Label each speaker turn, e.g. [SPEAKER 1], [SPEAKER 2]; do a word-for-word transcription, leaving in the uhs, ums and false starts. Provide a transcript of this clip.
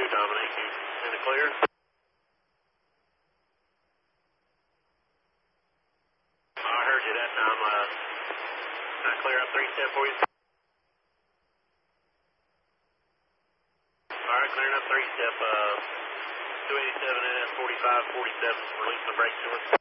[SPEAKER 1] two, Dominic. You in the clear? I heard you that time. Uh, can I clear up three step for you? All right, clearing up three step. Uh, two eighty-seven N S forty-five forty-seven. Release the brakes to us.